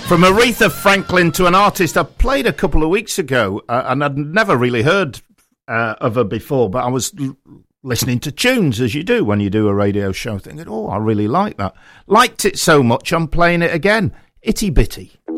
From Aretha Franklin to an artist I played a couple of weeks ago, and I'd never really heard of her before, but I was listening to tunes, as you do when you do a radio show, thinking, oh, I really like that. Liked it so much, I'm playing it again. Itty Bitty.